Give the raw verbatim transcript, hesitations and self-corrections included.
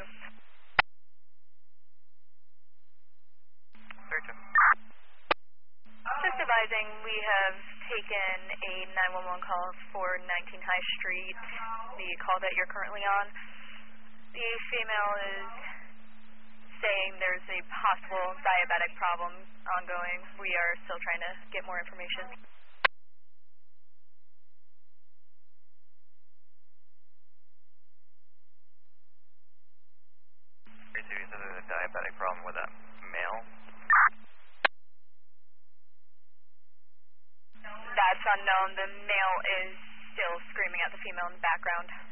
you. Just advising, we have taken a nine one one call for nineteen High Street, the call that you're currently on. The female is saying there's a possible diabetic problem ongoing. We are still trying to get more information. You said there's a diabetic problem with a male? That's unknown. The male is still screaming at the female in the background.